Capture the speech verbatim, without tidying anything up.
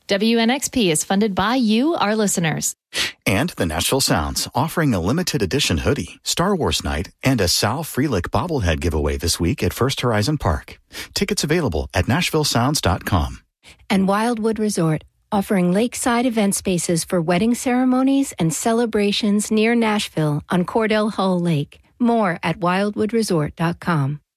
W N X P is funded by you, our listeners. And the Nashville Sounds, offering a limited edition hoodie, Star Wars night, and a Sal Frelick bobblehead giveaway this week at First Horizon Park. Tickets available at nashville sounds dot com. And Wildwood Resort, offering lakeside event spaces for wedding ceremonies and celebrations near Nashville on Cordell Hull Lake. More at wildwood resort dot com.